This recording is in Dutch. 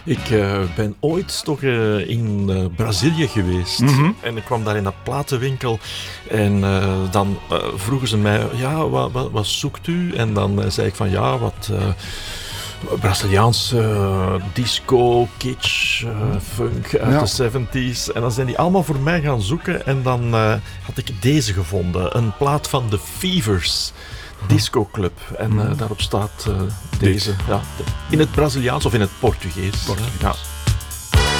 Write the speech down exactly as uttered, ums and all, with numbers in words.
Ik uh, ben ooit toch uh, in uh, Brazilië geweest. Mm-hmm. En ik kwam daar in een platenwinkel. En uh, dan uh, vroegen ze mij, ja, wat, wat, wat zoekt u? En dan uh, zei ik van, ja, wat... Uh, Braziliaanse uh, disco, kitsch, uh, funk uit ja. de zeventies. En dan zijn die allemaal voor mij gaan zoeken. En dan uh, had ik deze gevonden. Een plaat van The Fevers. Disco Club. En uh, daarop staat uh, deze. Ja, in het Braziliaans of in het Portugees. Portugees. Ja.